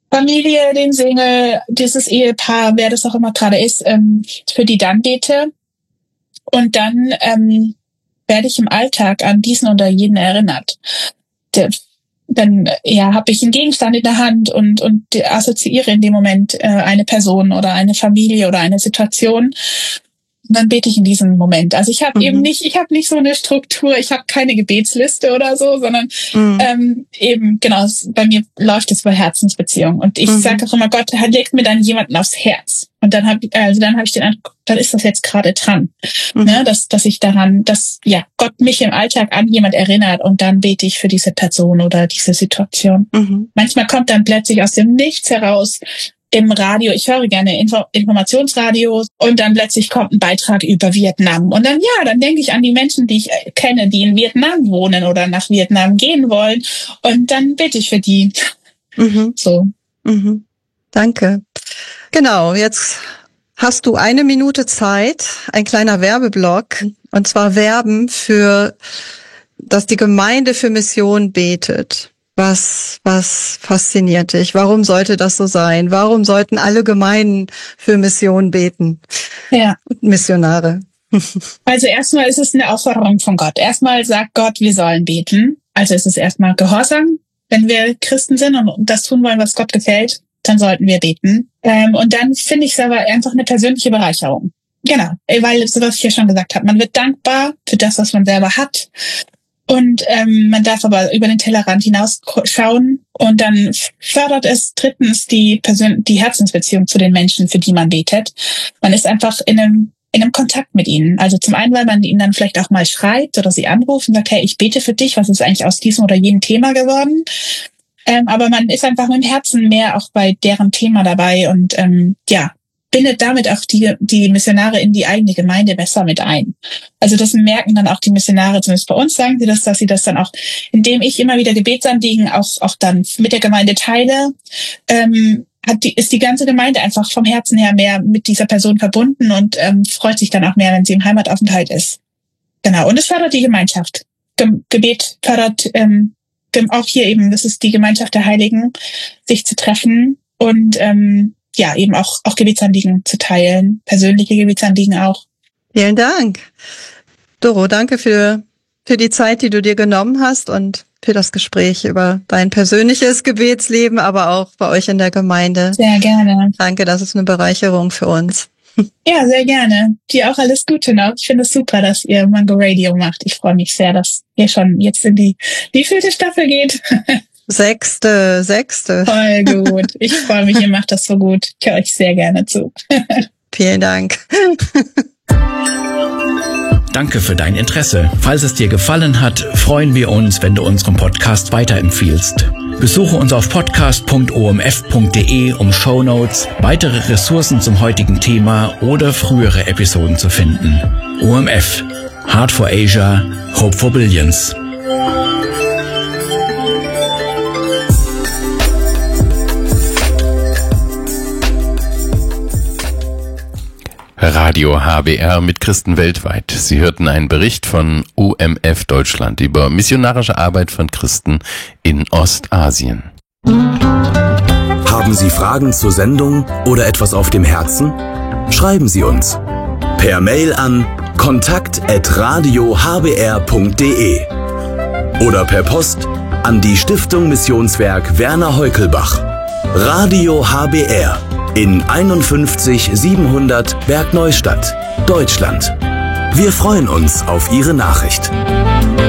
Familie, den Single, dieses Ehepaar, wer das auch immer gerade ist, für die dann bete. Und dann werde ich im Alltag an diesen oder jeden erinnert. Dann habe ich einen Gegenstand in der Hand und assoziiere in dem Moment eine Person oder eine Familie oder eine Situation. Und dann bete ich in diesem Moment. Also ich habe eben nicht, so eine Struktur, ich habe keine Gebetsliste oder so, sondern bei mir läuft es über Herzensbeziehung. Und ich sage auch immer, Gott legt mir dann jemanden aufs Herz. Und dann habe ich den Eindruck, dann ist das jetzt gerade dran. Ne, dass Gott mich im Alltag an jemand erinnert und dann bete ich für diese Person oder diese Situation. Manchmal kommt dann plötzlich aus dem Nichts heraus im Radio, ich höre gerne Informationsradios und dann plötzlich kommt ein Beitrag über Vietnam. Und dann denke ich an die Menschen, die ich kenne, die in Vietnam wohnen oder nach Vietnam gehen wollen. Und dann bete ich für die. So. Danke. Genau, jetzt hast du 1 Minute Zeit, ein kleiner Werbeblock, und zwar Werben dass die Gemeinde für Mission betet. Was fasziniert dich? Warum sollte das so sein? Warum sollten alle Gemeinden für Mission beten? Ja. Missionare. Also erstmal ist es eine Aufforderung von Gott. Erstmal sagt Gott, wir sollen beten. Also es ist erstmal Gehorsam. Wenn wir Christen sind und das tun wollen, was Gott gefällt, dann sollten wir beten. Und dann finde ich es aber einfach eine persönliche Bereicherung. Genau, weil, so was ich ja schon gesagt habe, man wird dankbar für das, was man selber hat. Und man darf aber über den Tellerrand hinausschauen und dann fördert es drittens die Herzensbeziehung zu den Menschen, für die man betet. Man ist einfach in einem Kontakt mit ihnen. Also zum einen, weil man ihnen dann vielleicht auch mal schreibt oder sie anruft und sagt, hey, ich bete für dich, was ist eigentlich aus diesem oder jenem Thema geworden? Aber man ist einfach mit dem Herzen mehr auch bei deren Thema dabei und bindet damit auch die Missionare in die eigene Gemeinde besser mit ein. Also das merken dann auch die Missionare, zumindest bei uns sagen sie das, dass sie das dann auch, indem ich immer wieder Gebetsanliegen auch dann mit der Gemeinde teile, ist die ganze Gemeinde einfach vom Herzen her mehr mit dieser Person verbunden und freut sich dann auch mehr, wenn sie im Heimataufenthalt ist. Genau, und es fördert die Gemeinschaft. Gebet fördert auch hier eben, das ist die Gemeinschaft der Heiligen, sich zu treffen und eben auch Gebetsanliegen zu teilen, persönliche Gebetsanliegen auch. Vielen Dank. Doro, danke für die Zeit, die du dir genommen hast und für das Gespräch über dein persönliches Gebetsleben, aber auch bei euch in der Gemeinde. Sehr gerne. Danke, das ist eine Bereicherung für uns. Ja, sehr gerne. Dir auch alles Gute noch. Ich finde es super, dass ihr Mango Radio macht. Ich freue mich sehr, dass ihr schon jetzt in die vierte Staffel geht. Sechste. Voll gut. Ich freue mich, ihr macht das so gut. Ich höre euch sehr gerne zu. Vielen Dank. Danke für dein Interesse. Falls es dir gefallen hat, freuen wir uns, wenn du unseren Podcast weiterempfiehlst. Besuche uns auf podcast.omf.de, um Shownotes, weitere Ressourcen zum heutigen Thema oder frühere Episoden zu finden. OMF. Heart for Asia. Hope for Billions. Radio HBR mit Christen weltweit. Sie hörten einen Bericht von OMF Deutschland über missionarische Arbeit von Christen in Ostasien. Haben Sie Fragen zur Sendung oder etwas auf dem Herzen? Schreiben Sie uns per Mail an kontakt@radiohbr.de oder per Post an die Stiftung Missionswerk Werner Heukelbach. Radio HBR in 51 700 Bergneustadt, Deutschland. Wir freuen uns auf Ihre Nachricht.